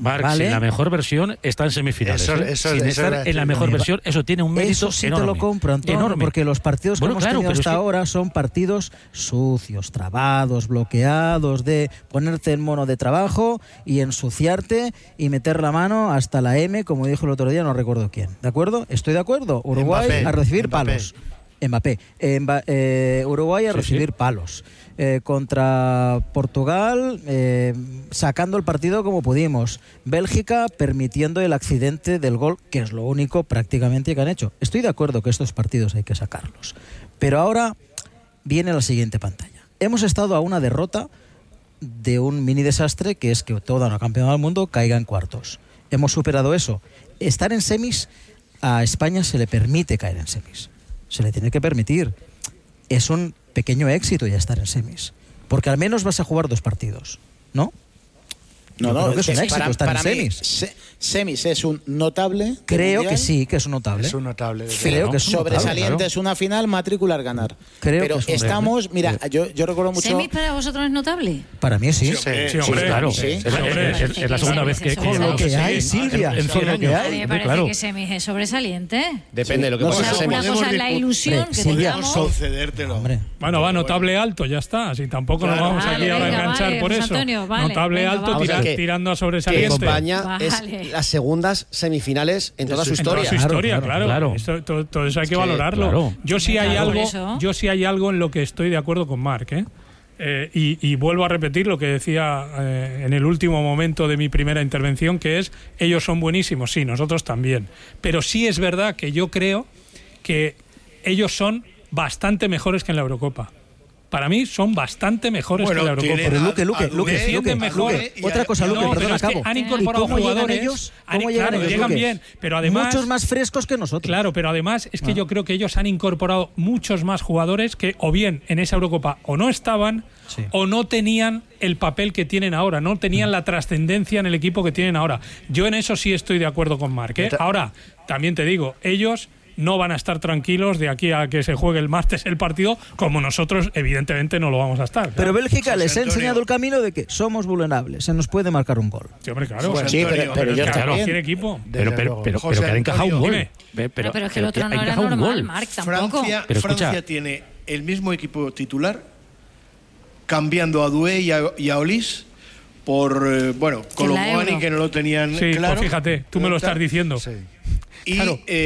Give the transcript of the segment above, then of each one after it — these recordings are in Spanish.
Marc, ¿vale? Si la mejor versión está en semifinales. Sin estar en la mejor versión, eso tiene un mérito eso sí enorme. te lo compro, Antonio, enorme. porque los partidos que hemos tenido hasta ahora son partidos sucios, trabados, bloqueados, de ponerte en mono de trabajo y ensuciarte y meter la mano hasta la M, como dijo el otro día, no recuerdo quién. ¿De acuerdo? Estoy de acuerdo. Uruguay a recibir palos. Mbappé. Uruguay a recibir palos. Contra Portugal, sacando el partido como pudimos. Bélgica permitiendo el accidente del gol, que es lo único prácticamente que han hecho. Estoy de acuerdo que estos partidos hay que sacarlos. Pero ahora viene la siguiente pantalla. Hemos estado a una derrota de un mini desastre, que es que toda una campeona del mundo caiga en cuartos. Hemos superado eso. Estar en semis, a España se le permite caer en semis. Se le tiene que permitir. Es un pequeño éxito ya estar en semis, porque al menos vas a jugar 2 partidos, ¿no? No, creo que es un éxito estar en semis. Semis es un notable. Creo que sí, que es un notable. Es un notable. Creo que es un sobresaliente, notable, claro. Es una final, matrículas ganar. Creo pero que es estamos, mira, yo recuerdo mucho. ¿Semis para vosotros es notable? Para mí sí. Sí, hombre, claro. Es la segunda vez que con lo que hay, Silvia, con lo que A mí hay. me parece que semis es sobresaliente. Depende de lo que pasa. O sea, una cosa es la ilusión que tengamos. Concedértelo. Bueno, va notable alto, ya está. Así tampoco nos vamos aquí ahora a enganchar por eso. Antonio, Notable alto, tirando a sobresaliente. Que España es las segundas semifinales en toda su historia. En toda su historia, claro. Todo eso hay que valorarlo. Claro. Yo sí hay algo en lo que estoy de acuerdo con Marc, y vuelvo a repetir lo que decía en el último momento de mi primera intervención, que es, ellos son buenísimos, sí, nosotros también. Pero sí es verdad que yo creo que ellos son bastante mejores que en la Eurocopa. Para mí son bastante mejores que la Eurocopa. Pero Luque, otra cosa, Luque, perdona, acabo. Han incorporado jugadores. Llegan bien, pero además muchos más frescos que nosotros. Claro, pero además es que yo creo que ellos han incorporado muchos más jugadores que o bien en esa Eurocopa o no estaban o no tenían el papel que tienen ahora, no tenían la trascendencia en el equipo que tienen ahora. Yo en eso sí estoy de acuerdo con Marc. Ahora, también te digo, ellos no van a estar tranquilos de aquí a que se juegue el martes el partido, como nosotros evidentemente no lo vamos a estar. Pero Bélgica les ha enseñado el camino de que somos vulnerables, se nos puede marcar un gol. Sí, hombre, claro. Pero yo también. ¿Quién equipo? Pero que ha encajado un gol. Pero es que el otro no era normal, Marc, tampoco. Francia tiene el mismo equipo titular, cambiando a Doué y a Olís por, Colomboani, que no lo tenían claro. Pues fíjate, tú me lo estás diciendo. Sí. Y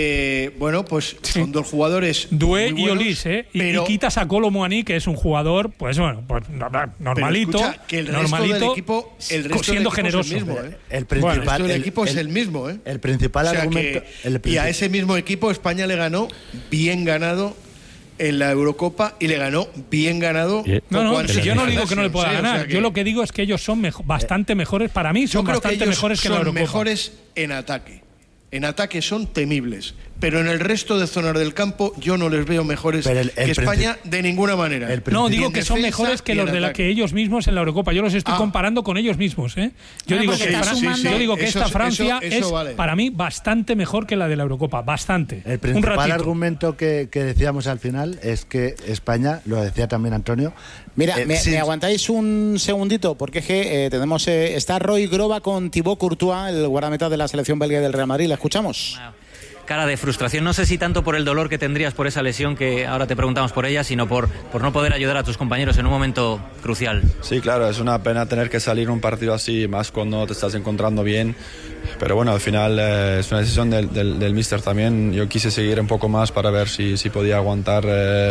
son 2 jugadores Doué y buenos, Olís, y quitas a Colomboani, que es un jugador, pues normalito. Pero escucha, que el resto del equipo, siendo generoso. Es el mismo, El principal equipo es el mismo, El principal argumento. Y a ese mismo equipo España le ganó bien ganado en la Eurocopa y le ganó bien ganado. Yo no digo que no le pueda ganar. Yo lo que digo es que ellos son bastante mejores. Para mí son bastante mejores que la Eurocopa. Son mejores en ataque. En ataque son temibles, pero en el resto de zonas del campo yo no les veo mejores que España de ninguna manera. No, digo que son mejores que los de la que ellos mismos en la Eurocopa. Yo los estoy comparando con ellos mismos. Yo digo que esta Francia es para mí bastante mejor que la de la Eurocopa, bastante. El principal argumento que decíamos al final es que España, lo decía también Antonio. Mira, ¿me aguantáis un segundito? Porque es que está Roy Groba con Thibaut Courtois, el guardameta de la selección belga del Real Madrid. ¿La escuchamos? Cara de frustración, no sé si tanto por el dolor que tendrías por esa lesión, que ahora te preguntamos por ella, sino por no poder ayudar a tus compañeros en un momento crucial. Sí, claro, es una pena tener que salir un partido así, más cuando te estás encontrando bien, pero bueno, al final es una decisión del míster también. Yo quise seguir un poco más para ver si podía aguantar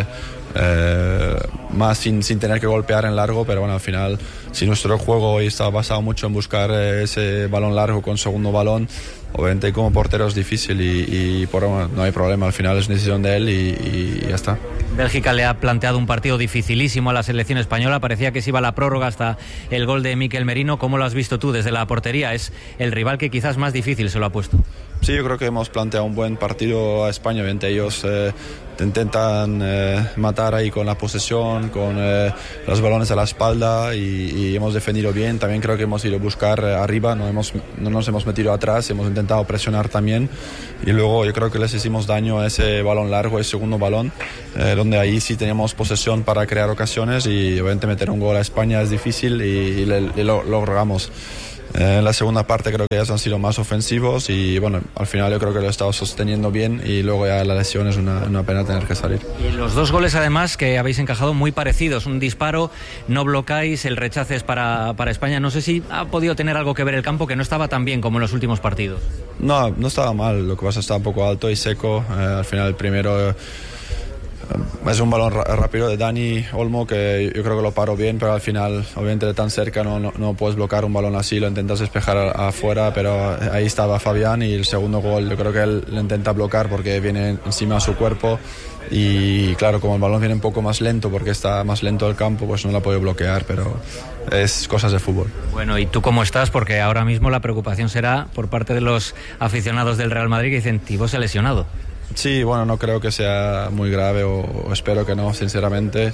más sin tener que golpear en largo, pero bueno, al final, si nuestro juego hoy está basado mucho en buscar ese balón largo con segundo balón, obviamente como portero es difícil y no hay problema, al final es una decisión de él y ya está. Bélgica le ha planteado un partido dificilísimo a la selección española, parecía que se iba a la prórroga hasta el gol de Mikel Merino. ¿Cómo lo has visto tú desde la portería? Es el rival que quizás más difícil se lo ha puesto. Sí, yo creo que hemos planteado un buen partido a España. Obviamente ellos te intentan matar ahí con la posesión, con los balones a la espalda y hemos defendido bien. También creo que hemos ido a buscar arriba, no nos hemos metido atrás, hemos intentado presionar también y luego yo creo que les hicimos daño a ese balón largo, el segundo balón, donde ahí sí teníamos posesión para crear ocasiones y obviamente meter un gol a España es difícil y lo logramos. En la segunda parte creo que ellos han sido más ofensivos y bueno, al final yo creo que lo he estado sosteniendo bien y luego ya la lesión es una pena tener que salir. Y los dos goles además que habéis encajado muy parecidos, un disparo, no blocáis, el rechace es para España. No sé si ha podido tener algo que ver el campo, que no estaba tan bien como en los últimos partidos. No estaba mal, lo que pasa es que estaba un poco alto y seco. Al final el primero es un balón rápido de Dani Olmo que yo creo que lo paró bien, pero al final obviamente de tan cerca no puedes bloquear un balón así, lo intentas despejar afuera, pero ahí estaba Fabián y el segundo gol yo creo que él lo intenta bloquear porque viene encima de su cuerpo y claro, como el balón viene un poco más lento porque está más lento el campo, pues no la puede bloquear, pero es cosas de fútbol. Bueno, ¿y tú cómo estás? Porque ahora mismo la preocupación será por parte de los aficionados del Real Madrid que dicen Thibaut se ha lesionado. Sí, bueno, no creo que sea muy grave o espero que no, sinceramente.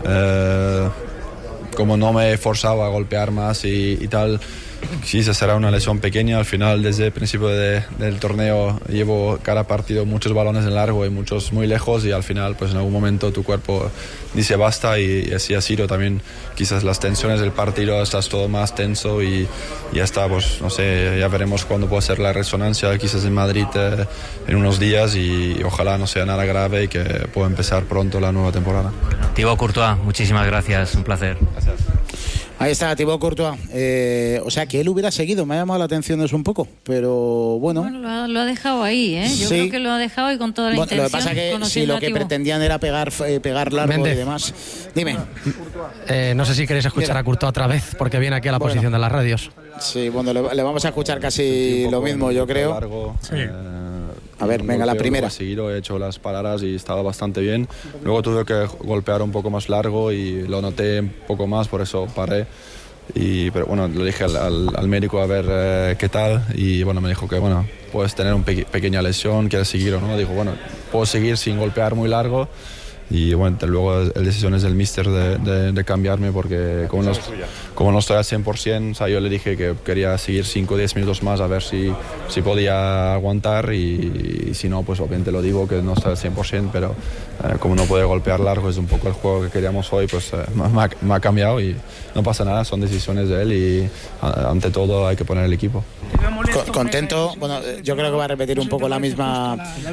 Como no me he forzado a golpear más y tal, sí, será una lesión pequeña. Al final, desde el principio del torneo, llevo cada partido muchos balones en largo y muchos muy lejos y al final, pues en algún momento tu cuerpo dice basta y así ha sido también. Quizás las tensiones del partido, estás todo más tenso y ya está, pues no sé, ya veremos cuándo puede ser la resonancia, quizás en Madrid en unos días y ojalá no sea nada grave y que pueda empezar pronto la nueva temporada. Thibaut Courtois, muchísimas gracias, un placer. Gracias. Ahí está Thibaut Courtois. O sea, que él hubiera seguido, me ha llamado la atención eso un poco, pero bueno. Lo ha dejado ahí, ¿eh? Yo creo que lo ha dejado y con toda la intención. Lo que pasa es que si lo que pretendían era pegar largo Méndez. Y demás. Dime. No sé si queréis escuchar a Courtois otra vez, porque viene aquí a la posición de las radios. Sí, bueno, le vamos a escuchar casi lo mismo, yo creo. Largo, sí. A ver, venga, la primera. He hecho las paradas y estaba bastante bien. Luego tuve que golpear un poco más largo y lo noté un poco más, por eso paré. Pero bueno, le dije al médico a ver qué tal y bueno, me dijo que bueno, puedes tener una pequeña lesión, quieres seguir o no. Dijo, bueno, puedo seguir sin golpear muy largo. Y bueno, luego la decisión es del míster de cambiarme porque como no estoy al 100%, o sea, yo le dije que quería seguir 5 o 10 minutos más a ver si podía aguantar y si no, pues obviamente lo digo que no estoy al 100%, pero como no puede golpear largo, es un poco el juego que queríamos hoy, pues me ha cambiado y no pasa nada, son decisiones de él y ante todo hay que poner el equipo. Contento, bueno, yo creo que va a repetir un poco la misma...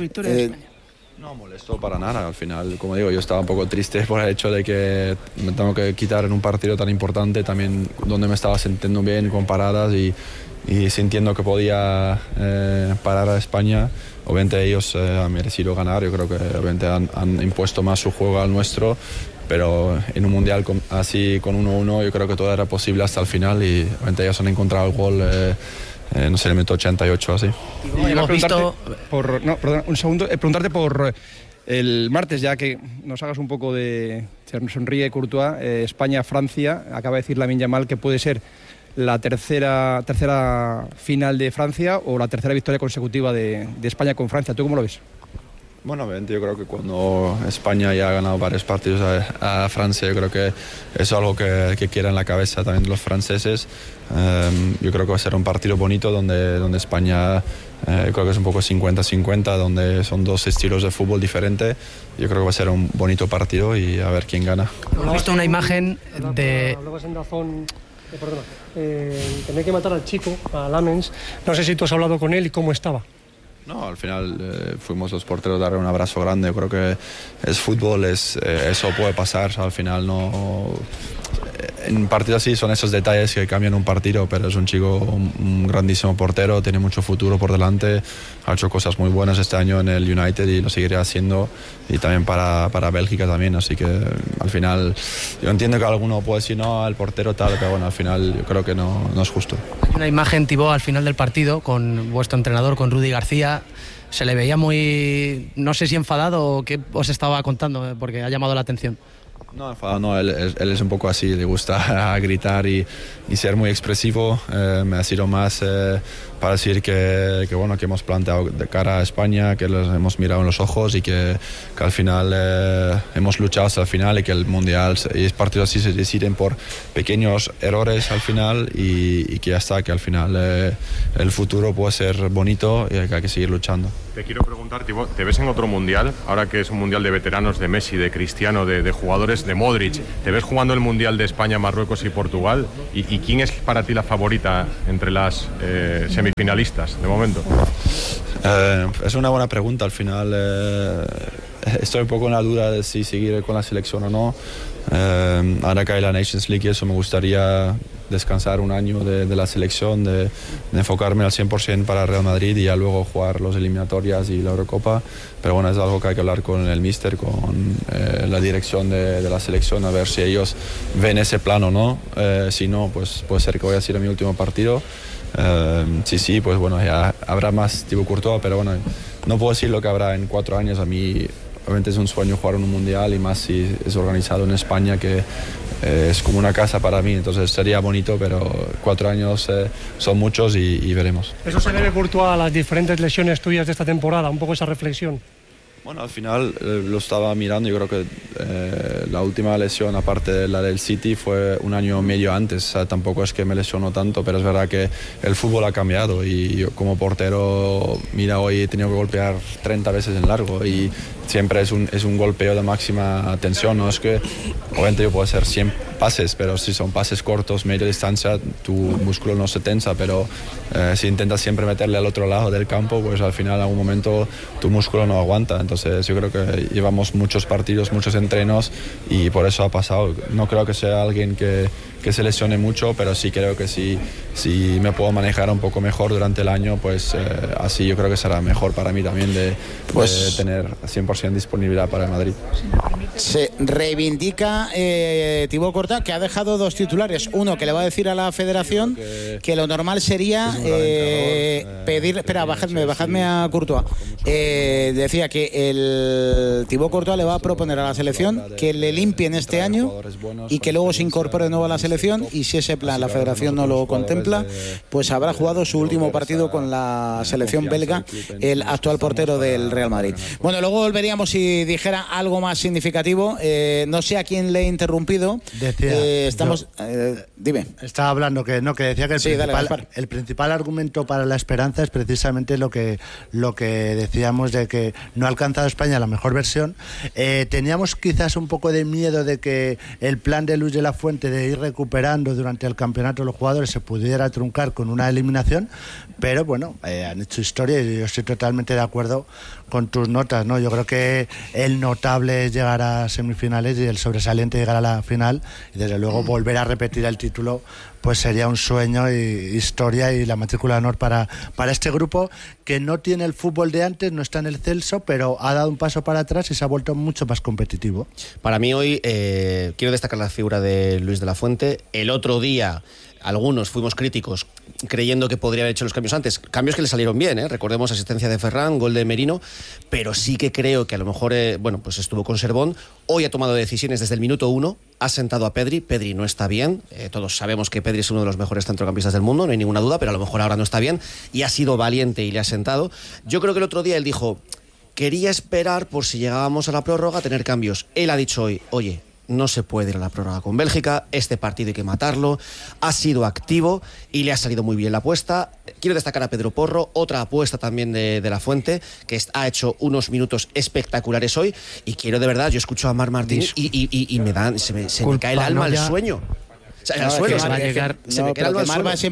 No molesto para nada, al final, como digo, yo estaba un poco triste por el hecho de que me tengo que quitar en un partido tan importante, también donde me estaba sintiendo bien con paradas y sintiendo que podía parar a España. Obviamente ellos han merecido ganar, yo creo que obviamente han impuesto más su juego al nuestro, pero en un mundial así con 1-1 yo creo que todo era posible hasta el final y obviamente ellos han encontrado el gol no sé, el minuto 88 así. Hemos visto... preguntarte por el martes, ya que nos hagas un poco de... Sonríe Courtois, España-Francia, acaba de decir Lamine Yamal que puede ser la tercera final de Francia o la tercera victoria consecutiva de España con Francia. ¿Tú cómo lo ves? Bueno, obviamente yo creo que cuando España ya ha ganado varios partidos a Francia, yo creo que es algo que quiera en la cabeza también de los franceses. Yo creo que va a ser un partido bonito donde España creo que es un poco 50-50, donde son dos estilos de fútbol diferentes. Yo creo que va a ser un bonito partido y a ver quién gana. Hemos visto una imagen de... Hablabas en Dazón, tener que matar al chico, a Lamens. No sé si tú has hablado con él y cómo estaba. No, al final fuimos los porteros a darle un abrazo grande. Yo creo que es fútbol, eso puede pasar. Al final no... En partidos así son esos detalles que cambian un partido, pero es un chico, un grandísimo portero, tiene mucho futuro por delante, ha hecho cosas muy buenas este año en el United y lo seguirá haciendo, y también para Bélgica también, así que al final yo entiendo que alguno puede decir no, el portero tal, pero bueno, al final yo creo que no es justo. Una imagen, Thibaut, al final del partido con vuestro entrenador, con Rudy García, se le veía muy, no sé si enfadado o qué os estaba contando, porque ha llamado la atención. No, enfadado no, él es un poco así, le gusta gritar y ser muy expresivo. Me ha sido más para decir que bueno, que hemos planteado de cara a España, que los hemos mirado en los ojos y que al final hemos luchado hasta el final y que el Mundial y partidos así se deciden por pequeños errores al final y que ya está, que al final el futuro puede ser bonito y que hay que seguir luchando. Te quiero preguntar, Thibaut, ¿te ves en otro Mundial? Ahora que es un Mundial de veteranos, de Messi, de Cristiano, de jugadores jugadores de Modric. ¿Te ves jugando el Mundial de España, Marruecos y Portugal? ¿Y quién es para ti la favorita entre las semifinalistas de momento? Es una buena pregunta. Al final estoy un poco en la duda de si seguir con la selección o no. Ahora que hay la Nations League y eso, me gustaría descansar un año de la selección, de enfocarme al 100% para Real Madrid y ya luego jugar los eliminatorias y la Eurocopa. Pero bueno, es algo que hay que hablar con el míster, con la dirección de la selección, a ver si ellos ven ese plan o no. Si no, pues puede ser que voy a ir a mi último partido. Sí, pues bueno, ya habrá más Thibaut Courtois, pero bueno, no puedo decir lo que habrá en 4 años. A mí obviamente es un sueño jugar en un mundial, y más si es organizado en España, que es como una casa para mí. Entonces sería bonito, pero 4 años son muchos y veremos. ¿Eso se debe, Courtois, a las diferentes lesiones tuyas de esta temporada? Un poco esa reflexión. Bueno, al final lo estaba mirando. Yo creo que la última lesión, aparte de la del City, fue un año medio antes. O sea, tampoco es que me lesionó tanto, pero es verdad que el fútbol ha cambiado, y yo como portero, mira, hoy he tenido que golpear 30 veces en largo, y siempre es un golpeo de máxima tensión. No es que, obviamente, yo puedo hacer 100 pases, pero si son pases cortos, media distancia, tu músculo no se tensa, pero si intentas siempre meterle al otro lado del campo, pues al final, en algún momento, tu músculo no aguanta. Entonces yo creo que llevamos muchos partidos, muchos entrenos, y por eso ha pasado. No creo que sea alguien que se lesione mucho, pero sí creo que si me puedo manejar un poco mejor durante el año, pues así yo creo que será mejor para mí también de tener 100% disponibilidad para el Madrid. Se reivindica Thibaut Courtois, que ha dejado 2 titulares. Uno, que le va a decir a la federación que lo normal sería pedir... Espera, bajadme a Courtois. Decía que el Thibaut Courtois le va a proponer a la selección que le limpien este año y que luego se incorpore de nuevo a la selección, y si ese plan la federación no lo contempla, pues habrá jugado su último partido con la selección belga, el actual portero del Real Madrid. Bueno, luego volveríamos si dijera algo más significativo. No sé a quién le he interrumpido. Decía, dime. Estaba hablando que decía que el principal argumento para la esperanza es precisamente lo que decíamos, de que no ha alcanzado España la mejor versión. Teníamos quizás un poco de miedo de que el plan de Luis de la Fuente de ir recuperando durante el campeonato los jugadores se pudiera truncar con una eliminación, pero bueno, han hecho historia, y yo estoy totalmente de acuerdo con tus notas, ¿no? Yo creo que el notable es llegar a semifinales y el sobresaliente llegar a la final, y desde luego volver a repetir el título pues sería un sueño y historia, y la matrícula de honor para este grupo, que no tiene el fútbol de antes, no está en el Celso, pero ha dado un paso para atrás y se ha vuelto mucho más competitivo. Para mí hoy quiero destacar la figura de Luis de la Fuente. El otro día algunos fuimos críticos creyendo que podría haber hecho los cambios antes, cambios que le salieron bien, recordemos asistencia de Ferran, gol de Merino, pero sí que creo que a lo mejor pues estuvo con Servón. Hoy ha tomado decisiones desde el minuto 1, ha sentado a Pedri no está bien, todos sabemos que Pedri es uno de los mejores centrocampistas del mundo, no hay ninguna duda, pero a lo mejor ahora no está bien, y ha sido valiente y le ha sentado. Yo creo que el otro día él dijo, quería esperar por si llegábamos a la prórroga a tener cambios. Él ha dicho hoy, oye, no se puede ir a la prórroga con Bélgica, este partido hay que matarlo. Ha sido activo y le ha salido muy bien la apuesta. Quiero destacar a Pedro Porro, otra apuesta también de la Fuente, que ha hecho unos minutos espectaculares hoy, y quiero de verdad, yo escucho a Marc Martín y se me cae el alma al sueño. O sea, al suelo se me cae el alma al suelo. Va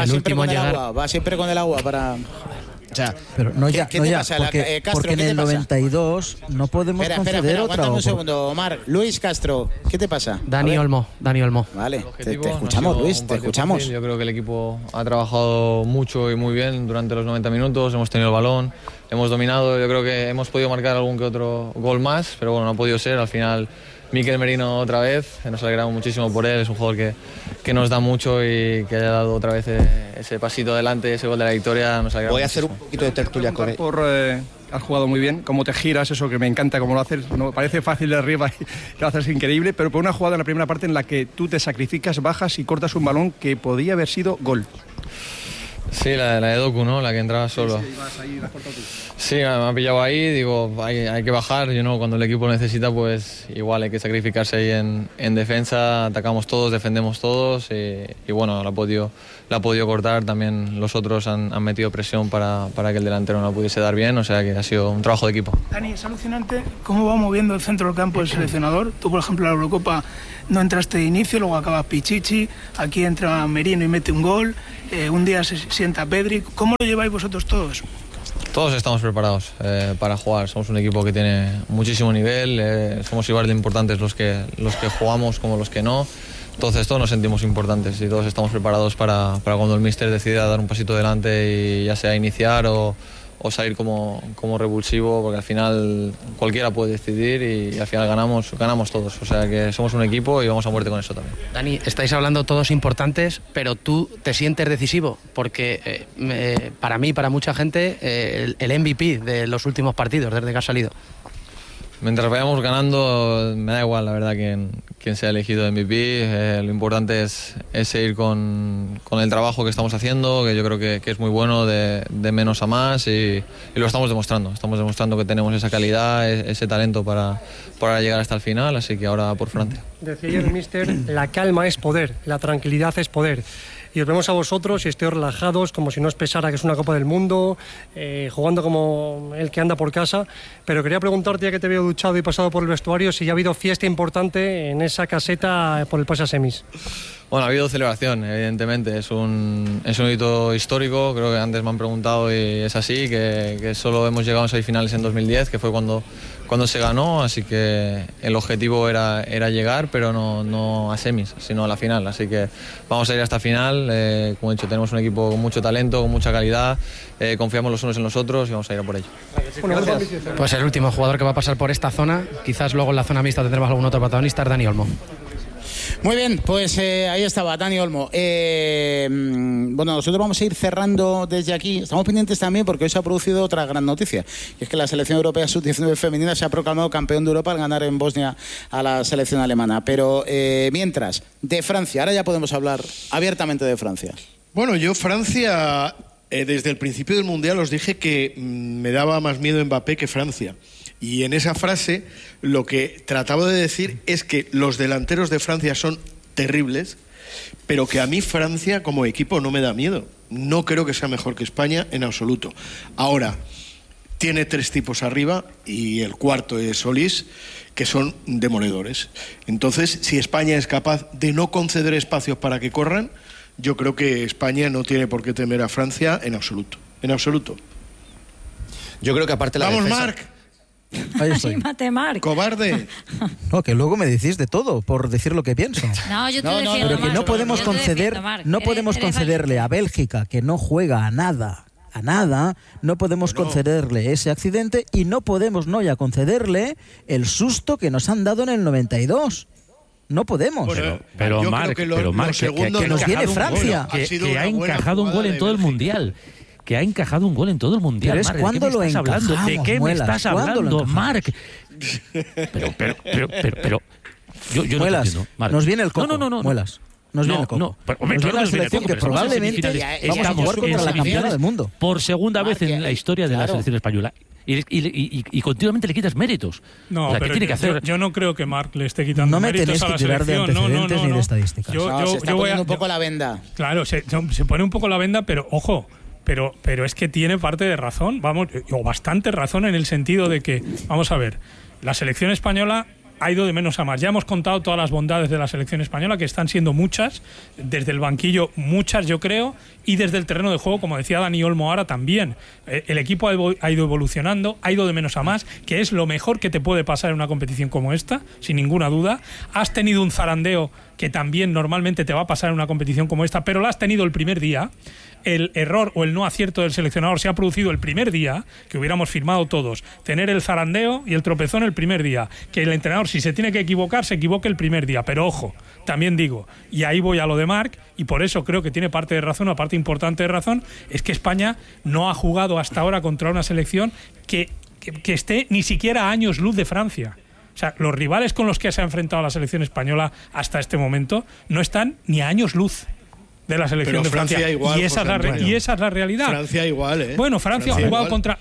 siempre con el agua para... O sea, pero ¿qué te pasa? Porque en el 92 no podemos conceder otra. Un segundo, Omar. Luis Castro, ¿qué te pasa? Dani Olmo. Vale, te escuchamos, Luis, te escuchamos. Yo creo que el equipo ha trabajado mucho y muy bien durante los 90 minutos, hemos tenido el balón, hemos dominado, yo creo que hemos podido marcar algún que otro gol más, pero bueno, no ha podido ser. Al final Mikel Merino otra vez, nos alegramos muchísimo por él, es un jugador que nos da mucho, y que haya dado otra vez ese pasito adelante, ese gol de la victoria, nos alegramos. Voy a hacer un poquito de tertulia con él. Has jugado muy bien, cómo te giras, eso que me encanta, cómo lo haces, no, parece fácil de arriba y lo haces increíble, pero por una jugada en la primera parte en la que tú te sacrificas, bajas y cortas un balón que podía haber sido gol. Sí, la de Doku, ¿no? La que entraba solo. Sí, me ha pillado ahí, digo, hay que bajar, cuando el equipo necesita, pues igual hay que sacrificarse ahí en defensa, atacamos todos, defendemos todos y bueno, la ha podido cortar, también los otros han metido presión para que el delantero no la pudiese dar bien, o sea que ha sido un trabajo de equipo. Dani, es alucinante cómo va moviendo el centro del campo el seleccionador. Tú, por ejemplo, en la Eurocopa no entraste de inicio, luego acaba Pichichi, aquí entra Merino y mete un gol, un día se sienta Pedri. ¿Cómo lo lleváis vosotros todos? Todos estamos preparados para jugar, somos un equipo que tiene muchísimo nivel, somos igual de importantes los que jugamos como los que no, entonces todos nos sentimos importantes y todos estamos preparados para cuando el míster decida dar un pasito adelante y ya sea iniciar o salir como revulsivo, porque al final cualquiera puede decidir y al final ganamos todos, o sea que somos un equipo y vamos a muerte con eso también. Dani, estáis hablando todos importantes, pero tú te sientes decisivo, porque para mí, para mucha gente, el MVP de los últimos partidos desde que has salido. Mientras vayamos ganando, me da igual la verdad quién sea elegido MVP. Lo importante es seguir con el trabajo que estamos haciendo, que yo creo que es muy bueno, de menos a más, y lo estamos demostrando. Estamos demostrando que tenemos esa calidad, ese talento para llegar hasta el final, así que ahora por Francia. Decía ayer el míster, la calma es poder, la tranquilidad es poder. Y os vemos a vosotros y estéis relajados, como si no os pesara que es una Copa del Mundo, jugando como el que anda por casa. Pero quería preguntarte, ya que te veo duchado y pasado por el vestuario, si ya ha habido fiesta importante en esa caseta por el pase a semis. Bueno, ha habido celebración, evidentemente. Es un hito histórico, creo que antes me han preguntado y es así, que solo hemos llegado a semifinales en 2010, que fue cuando se ganó, así que el objetivo era llegar, pero no a semis, sino a la final. Así que vamos a ir hasta final. Como he dicho, tenemos un equipo con mucho talento, con mucha calidad, confiamos los unos en los otros y vamos a ir a por ello. Gracias. Pues el último jugador que va a pasar por esta zona, quizás luego en la zona mixta tendremos algún otro protagonista, es Dani Olmo. Muy bien, pues ahí estaba Dani Olmo. Bueno, nosotros vamos a ir cerrando desde aquí. Estamos pendientes también porque hoy se ha producido otra gran noticia, y es que la selección europea sub-19 femenina se ha proclamado campeón de Europa al ganar en Bosnia a la selección alemana. Pero mientras, de Francia, ahora ya podemos hablar abiertamente de Francia. Bueno, yo Francia, desde el principio del Mundial os dije que me daba más miedo Mbappé que Francia. Y en esa frase lo que trataba de decir es que los delanteros de Francia son terribles, pero que a mí Francia como equipo no me da miedo. No creo que sea mejor que España en absoluto. Ahora, tiene 3 tipos arriba y el cuarto es Solís, que son demoledores. Entonces, si España es capaz de no conceder espacios para que corran, yo creo que España no tiene por qué temer a Francia en absoluto. En absoluto. Yo creo que aparte la defensa... ¡Vamos, Marc! Ahí estoy. Marc. ¡Cobarde! No, que luego me decís de todo por decir lo que pienso. No, yo te defiendo, pero que no podemos concederle a Bélgica, que no juega a nada, no podemos concederle ese accidente, y no podemos no ya concederle el susto que nos han dado en el 92. No podemos. Pero Marc, que nos viene Francia, que ha encajado un gol en todo el Mundial. Que ha encajado un gol en todo el Mundial. Pero es Marc, cuando lo encajamos. ¿De qué me estás hablando, Marc? Pero yo Muelas, no entiendo, Marc. Nos viene el coco. No. Muelas. Nos viene el coco. Nos viene la selección que probablemente vamos a jugar contra la campeona del mundo. Por segunda vez en la historia de la selección española. Y continuamente le quitas méritos. No, o sea, pero ¿qué tiene que hacer? Yo no creo que Marc le esté quitando méritos a la selección. No, ni de estadísticas. Se está poniendo un poco la venda. Claro, se pone un poco la venda, pero ojo. Pero es que tiene parte de razón, o bastante razón, en el sentido de que, vamos a ver, la selección española ha ido de menos a más. Ya hemos contado todas las bondades de la selección española, que están siendo muchas, desde el banquillo muchas, yo creo, y desde el terreno de juego, como decía Dani Olmo ahora también. El equipo ha ido evolucionando, ha ido de menos a más, que es lo mejor que te puede pasar en una competición como esta, sin ninguna duda. Has tenido un zarandeo que también normalmente te va a pasar en una competición como esta, pero lo has tenido el primer día. El error o el no acierto del seleccionador se ha producido el primer día, que hubiéramos firmado todos, tener el zarandeo y el tropezón el primer día, que el entrenador, si se tiene que equivocar, se equivoque el primer día. Pero ojo, también digo, y ahí voy a lo de Marc, y por eso creo que tiene parte de razón, una parte importante de razón, es que España no ha jugado hasta ahora contra una selección que esté ni siquiera a años luz de Francia. O sea, los rivales con los que se ha enfrentado la selección española hasta este momento no están ni a años luz. de la selección de Francia. Igual, y esa es la realidad. Francia igual, ¿eh? Bueno, Francia ha jugado contra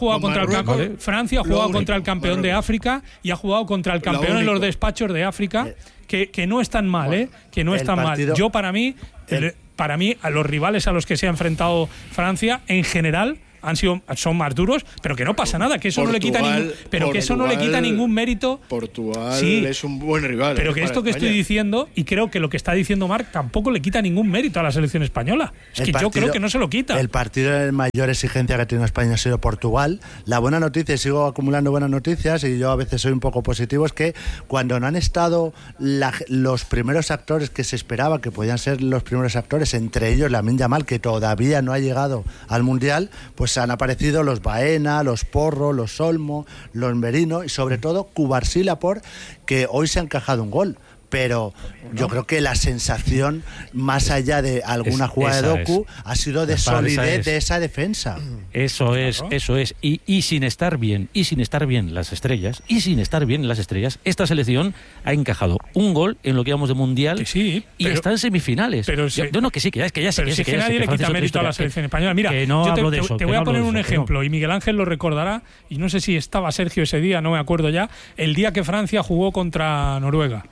el campeón de África y ha jugado contra el campeón en los despachos de África, que no están mal, ¿eh? Que no están mal. Yo para mí a los rivales a los que se ha enfrentado Francia en general son más duros, pero que no pasa nada, que eso no le quita ningún mérito. Portugal es un buen rival. Pero que esto que estoy diciendo, y creo que lo que está diciendo Marc, tampoco le quita ningún mérito a la selección española. Yo creo que no se lo quita. El partido de mayor exigencia que ha tenido España ha sido Portugal. La buena noticia, y sigo acumulando buenas noticias, y yo a veces soy un poco positivo, es que cuando no han estado los primeros actores que se esperaba que podían ser los primeros actores, entre ellos Lamine Yamal, que todavía no ha llegado al Mundial, pues han aparecido los Baena, los Porro, los Olmo, los Merino y sobre todo Cubarsí Laporte, que hoy se ha encajado un gol. Pero yo creo que la sensación, más allá de alguna jugada de Doku, ha sido de solidez de esa defensa. Eso es. Y sin estar bien las estrellas, esta selección ha encajado un gol en lo que llamamos de Mundial y está en semifinales. Pero nadie le quita mérito a la selección española. Mira, te voy a poner un ejemplo, y Miguel Ángel lo recordará, y no sé si estaba Sergio ese día, no me acuerdo ya, el día que Francia jugó contra Noruega.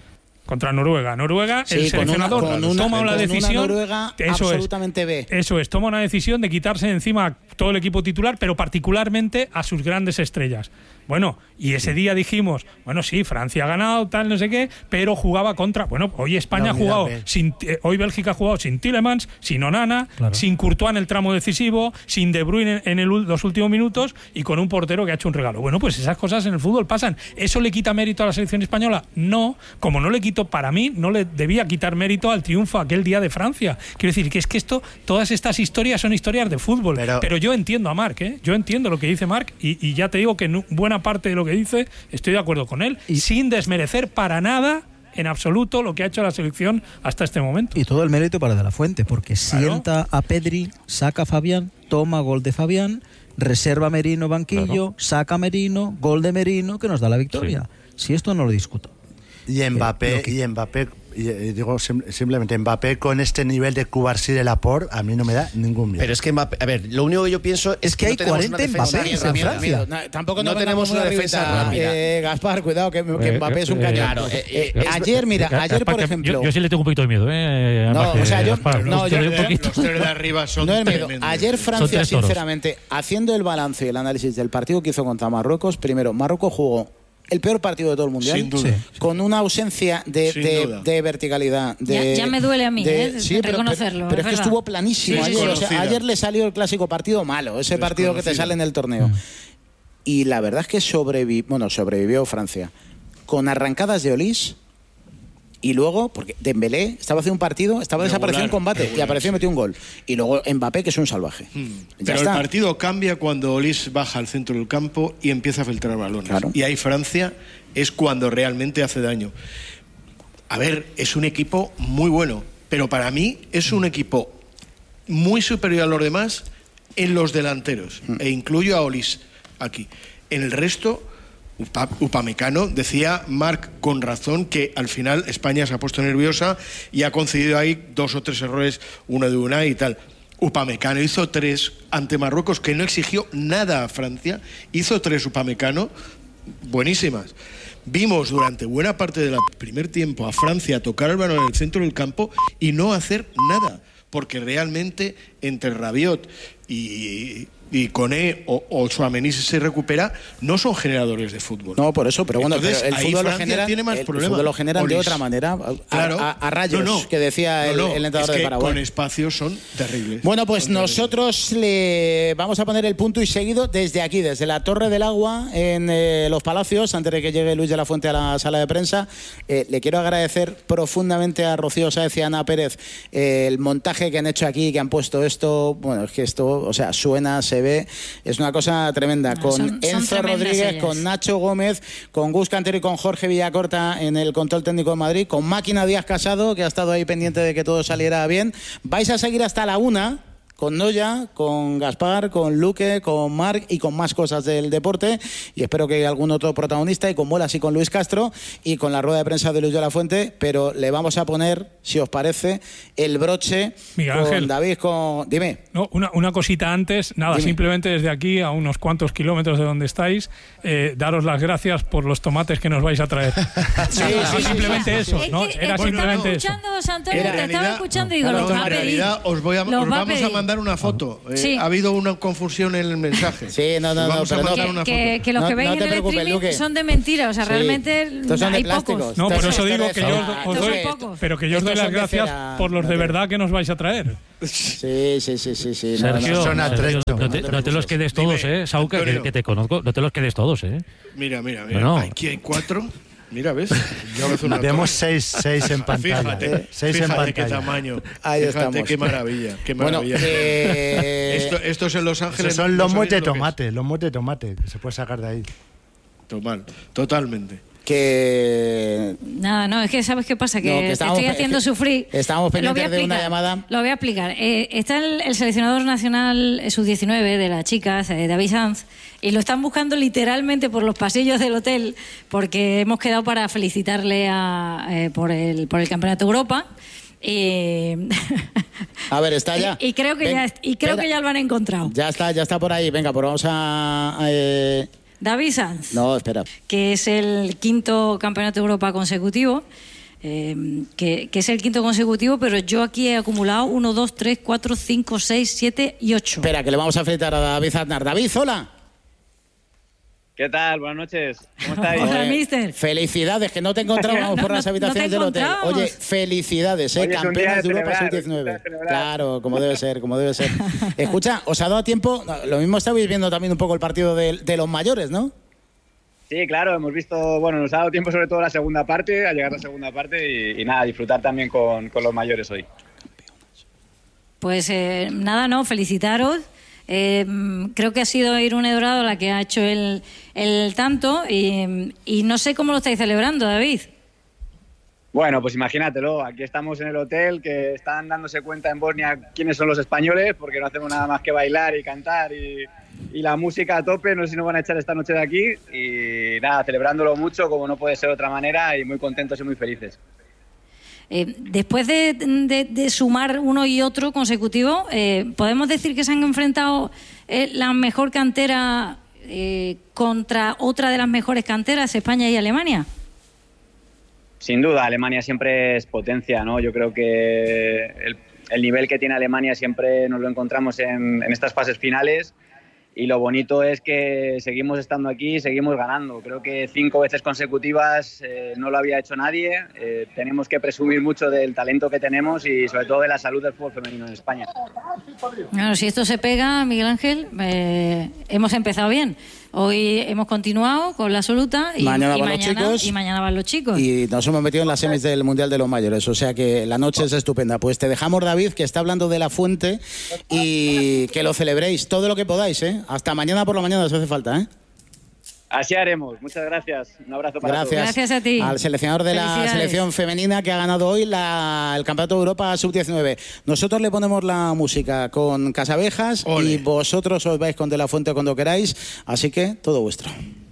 Noruega, el seleccionador toma la decisión. Noruega absolutamente B. Eso es, toma una decisión de quitarse de encima todo el equipo titular, pero particularmente a sus grandes estrellas. Bueno, y ese día dijimos, bueno, sí, Francia ha ganado, tal, no sé qué, pero jugaba contra. Bueno, hoy España ha jugado hoy Bélgica ha jugado sin Tielemans, sin Onana, sin Courtois en el tramo decisivo, sin De Bruyne en los últimos minutos y con un portero que ha hecho un regalo. Bueno, pues esas cosas en el fútbol pasan. ¿Eso le quita mérito a la selección española? No, como no le quito, para mí, no le debía quitar mérito al triunfo aquel día de Francia. Quiero decir que es que todas estas historias son historias de fútbol. Pero yo entiendo a Marc, yo entiendo lo que dice Marc y ya te digo que buena parte de lo que dice estoy de acuerdo con él, sin desmerecer para nada en absoluto lo que ha hecho la selección hasta este momento. Y todo el mérito para De La Fuente, porque sienta a Pedri, saca a Fabián, toma gol de Fabián, reserva a Merino banquillo, saca a Merino, gol de Merino, que nos da la victoria. Si esto no lo discuto. Y Mbappé, digo simplemente Mbappé con este nivel de Cubarsí de Laporte a mí no me da ningún miedo. Pero es que Mbappé, a ver, lo único que yo pienso es que hay 40 Mbappés en Francia. Tampoco no tenemos una defensa rápida. Gaspar, cuidado que Mbappé es un cañón. Claro, ayer por ejemplo, yo sí le tengo un poquito de miedo, los tres de arriba son tremendos. Ayer Francia, sinceramente, haciendo el balance y el análisis del partido que hizo contra Marruecos, primero, Marruecos jugó el peor partido de todo el Mundial, sin duda, con una ausencia de verticalidad. Ya me duele a mí reconocerlo. Pero es que estuvo planísimo ayer. O sea, ayer le salió el clásico partido malo, ese partido que te sale en el torneo. Y la verdad es que sobrevivió Francia con arrancadas de Olís. Y luego, porque Dembélé estaba haciendo un partido, desaparecido en combate y apareció y metió un gol. Y luego Mbappé, que es un salvaje. Pero el partido cambia cuando Olís baja al centro del campo y empieza a filtrar balones. Claro. Y ahí Francia es cuando realmente hace daño. A ver, es un equipo muy bueno, pero para mí es un equipo muy superior a los demás en los delanteros. E incluyo a Olís aquí. En el resto, Upamecano, decía Marc con razón que al final España se ha puesto nerviosa y ha concedido ahí 2 o 3 errores, uno de Unai y tal. Upamecano hizo 3 ante Marruecos, que no exigió nada a Francia, hizo 3 Upamecano buenísimas. Vimos durante buena parte del primer tiempo a Francia tocar el balón en el centro del campo y no hacer nada, porque realmente entre Rabiot y Koné o Tchouaméni, si se recupera, no son generadores de fútbol. No, por eso, pero bueno, entonces, el fútbol tiene más problemas. El fútbol lo generan de otra manera, a rayos, que decía el entrenador de Paraguay. Con espacios son terribles. Bueno, pues nosotros le vamos a poner el punto y seguido desde aquí, desde la Torre del Agua, en Los Palacios, antes de que llegue Luis de la Fuente a la sala de prensa. Le quiero agradecer profundamente a Rocío Sáez y a Ana Pérez el montaje que han hecho aquí, que han puesto esto. Bueno, es que esto, o sea, suena, se ve, es una cosa tremenda. Con Enzo Rodríguez, con Nacho Gómez, con Gus Cantero y con Jorge Villacorta en el control técnico de Madrid, con Máquina Díaz Casado, que ha estado ahí pendiente de que todo saliera bien. Vais a seguir hasta la 1, con Noya, con Gaspar, con Luque, con Marc y con más cosas del deporte, y espero que algún otro protagonista, y con Molas y con Luis Castro y con la rueda de prensa de Luis de la Fuente, pero le vamos a poner, si os parece, el broche Miguel con Ángel. David, Dime. No, una cosita antes, nada, Dime. simplemente desde aquí, a unos cuantos kilómetros de donde estáis, daros las gracias por los tomates que nos vais a traer. Simplemente eso, ¿no? Era simplemente eso. Antonio, te estaba escuchando y digo, los va a en pedir. realidad os vamos a mandar una foto. Sí. Ha habido una confusión en el mensaje. Sí, vamos a mandar una foto. Que los que veis en el streaming son de mentira, o sea, realmente hay pocos. No, por eso digo que yo os doy, pero que yo os doy las gracias por los de verdad que nos vais a traer. Sí. Sergio, no te los quedes todos, Sauca, que te conozco, no te los quedes todos, Mira. Bueno. Aquí hay 4. Mira, ¿ves? Vemos 6 en pantalla. Fíjate, 6 en pantalla. Qué tamaño. Ahí Fíjate, estamos. qué maravilla. Bueno, Esto es en Los Ángeles. Esos son lomos de tomate, que se puede sacar de ahí. Totalmente. Que Nada, no, es que ¿sabes qué pasa? Que te estoy haciendo sufrir. Estábamos pendientes de una llamada. Lo voy a explicar. Está el seleccionador nacional sub-19 de las chicas, David Sanz, y lo están buscando literalmente por los pasillos del hotel, porque hemos quedado para felicitarle por el Campeonato de Europa. A ver, está ya. Y creo que ya lo han encontrado. Ya está por ahí. Venga, pues vamos a... David Sanz. No, espera. Que es el 5º Campeonato de Europa consecutivo. Que es el 5º consecutivo, pero yo aquí he acumulado 1, 2, 3, 4, 5, 6, 7 y 8. Espera, que le vamos a felicitar a David Aznar. David, hola. ¿Qué tal? Buenas noches. ¿Cómo estáis? Hola, mister. Felicidades, que no te encontrábamos por las habitaciones del hotel. Oye, felicidades, campeones de Europa sub-19. Claro, como debe ser. Escucha, ¿os ha dado tiempo? Lo mismo estabais viendo también un poco el partido de los mayores, ¿no? Sí, claro, hemos visto, nos ha dado tiempo sobre todo la segunda parte, a llegar a la segunda parte y nada, disfrutar también con los mayores hoy. Pues nada, felicitaros. Creo que ha sido Irune Dorado la que ha hecho el tanto y no sé cómo lo estáis celebrando, David. Bueno, pues imagínatelo, aquí estamos en el hotel, que están dándose cuenta en Bosnia quiénes son los españoles, porque no hacemos nada más que bailar y cantar y la música a tope, no sé si nos van a echar esta noche de aquí y nada, celebrándolo mucho como no puede ser de otra manera y muy contentos y muy felices. Después de sumar uno y otro consecutivo, ¿podemos decir que se han enfrentado la mejor cantera contra otra de las mejores canteras, España y Alemania? Sin duda, Alemania siempre es potencia, ¿no? Yo creo que el nivel que tiene Alemania siempre nos lo encontramos en estas fases finales. Y lo bonito es que seguimos estando aquí, seguimos ganando. Creo que 5 veces consecutivas no lo había hecho nadie. Tenemos que presumir mucho del talento que tenemos y sobre todo de la salud del fútbol femenino en España. Bueno, si esto se pega, Miguel Ángel, hemos empezado bien. Hoy hemos continuado con la absoluta y mañana van los chicos. Y nos hemos metido en las semis del Mundial de los Mayores, o sea que la noche es estupenda. Pues te dejamos, David, que está hablando de la Fuente y que lo celebréis todo lo que podáis, ¿eh? Hasta mañana por la mañana, si hace falta, ¿eh? Así haremos. Muchas gracias. Un abrazo para todos. Gracias a ti. Al seleccionador de la selección femenina que ha ganado hoy el Campeonato de Europa Sub-19. Nosotros le ponemos la música con Casabejas y vosotros os vais con De la Fuente cuando queráis. Así que todo vuestro.